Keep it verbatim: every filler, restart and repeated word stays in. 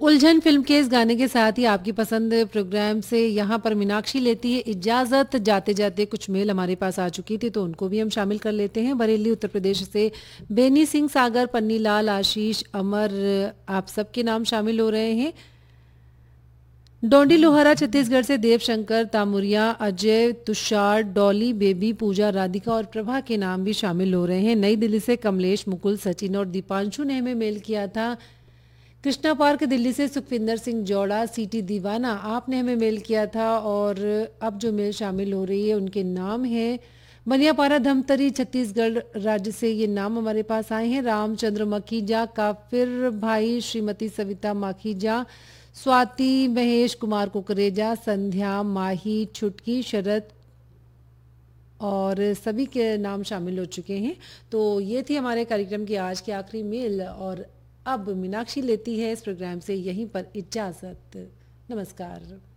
उलझन फिल्म के इस गाने के साथ ही आपकी पसंद प्रोग्राम से यहाँ पर मीनाक्षी लेती है इजाज़त। जाते जाते कुछ मेल हमारे पास आ चुकी थी तो उनको भी हम शामिल कर लेते हैं। बरेली उत्तर प्रदेश से बेनी सिंह, सागर, पन्नीलाल, आशीष, अमर, आप सबके नाम शामिल हो रहे हैं। डोंडी लोहारा छत्तीसगढ़ से देव शंकर, तामुरिया, अजय, तुषार, डॉली, बेबी, पूजा, राधिका और प्रभा के नाम भी शामिल हो रहे हैं। नई दिल्ली से कमलेश, मुकुल, सचिन और दीपांशु ने हमें मेल किया था। कृष्णा पार्क दिल्ली से सुखविंदर सिंह जौड़ा, सीटी दीवाना आपने हमें मेल किया था। और अब जो मेल शामिल हो रही है उनके नाम हैं बनियापारा, धमतरी, छत्तीसगढ़ राज्य से ये नाम हमारे पास आए हैं। रामचंद्र मखीजा, काफिर भाई, श्रीमती सविता माखीजा, स्वाति, महेश कुमार कुकरेजा, संध्या, माही, छुटकी, शरद और सभी के नाम शामिल हो चुके हैं। तो ये थी हमारे कार्यक्रम की आज की आखिरी मेल और अब मीनाक्षी लेती है इस प्रोग्राम से यहीं पर इजाजत। नमस्कार।